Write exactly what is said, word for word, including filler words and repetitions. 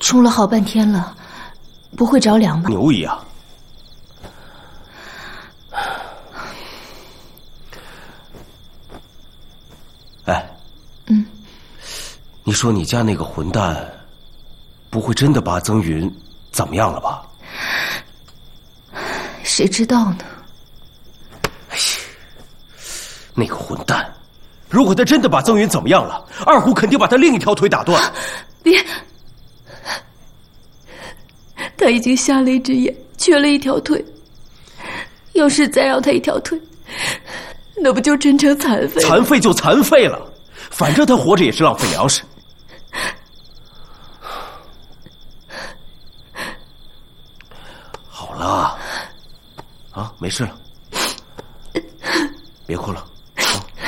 冲了好半天了，不会着凉吧？ 牛一样。哎， 嗯， 你说你家那个混蛋，不会真的把曾云怎么样了吧？ 谁知道呢？ 哎呀，那个混蛋，如果他真的把曾云怎么样了，二虎肯定把他另一条腿打断。 别，他已经瞎了一只眼，缺了一条腿。要是再让他一条腿，那不就真成残废了？ 残废就残废了，反正他活着也是浪费粮食。好了，啊，没事了，别哭了。